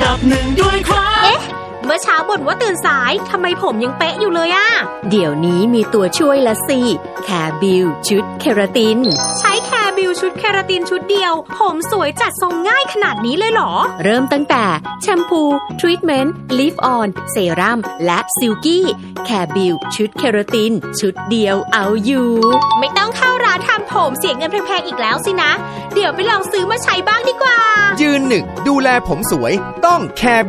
ดับหนึ่งด้วยครับเมื่อเช้าบ่นว่าตื่นสายทำไมผมยังเป๊ะอยู่เลยอะเดี๋ยวนี้มีตัวช่วยละสิแคร์บิวชุดเคราตินใช้แคร์บิวชุดเคราตินชุดเดียวผมสวยจัดทรงง่ายขนาดนี้เลยเหรอเริ่มตั้งแต่แชมพูทรีทเมนต์ลิฟออนเซรั่มและซิลกี้แคร์บิวชุดเคราตินชุดเดียวเอาอยู่ไม่ต้องเข้าร้านทำผมเสียเงินแพงๆอีกแล้วสินะเดี๋ยวไปลองซื้อมาใช้บ้างดีกว่ายืนหนึ่งดูแลผมสวยต้องแคร์